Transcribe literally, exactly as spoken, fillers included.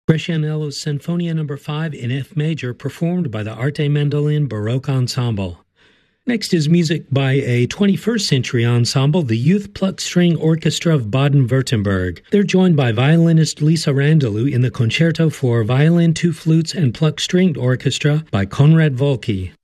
Brescianello's Sinfonia Number five in F major, performed by the Arte Mandolin Baroque Ensemble. Next is music by a twenty-first century ensemble, the Youth Pluck String Orchestra of Baden-Württemberg. They're joined by violinist Lisa Randalou in the Concerto for Violin, Two Flutes, and Pluck Stringed Orchestra by Konrad Volke.